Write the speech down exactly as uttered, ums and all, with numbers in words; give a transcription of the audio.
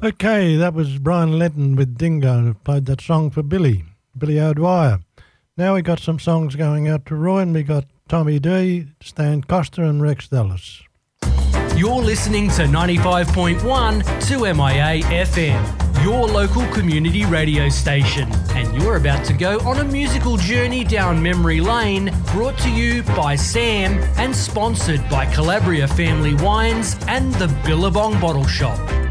Okay, that was Brian Lenton with Dingo who played that song for Billy, Billy O'Dwyer. Now we got some songs going out to Roy, and we got Tommy D, Stan Costa and Rex Dallas. You're listening to ninety-five point one two M I A F M, your local community radio station. And you're about to go on a musical journey down memory lane, brought to you by Sam and sponsored by Calabria Family Wines and the Billabong Bottle Shop.